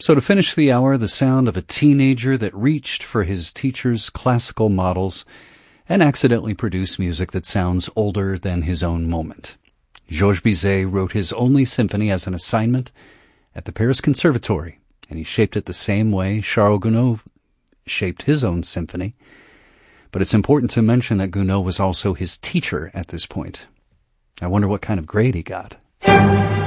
So to finish the hour, the sound of a teenager that reached for his teacher's classical models and accidentally produced music that sounds older than his own moment. Georges Bizet wrote his only symphony as an assignment at the Paris Conservatory, and he shaped it the same way Charles Gounod shaped his own symphony. But it's important to mention that Gounod was also his teacher at this point. I wonder what kind of grade he got.